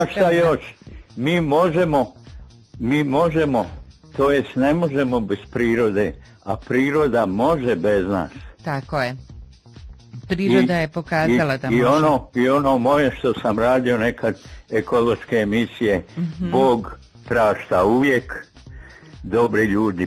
šta još? Mi možemo, to jest ne možemo bez prirode, a priroda može bez nas. Tako je. Priroda je pokazala da može. I ono moje što sam radio nekad ekološke emisije, Bog prašta uvijek, dobri ljudi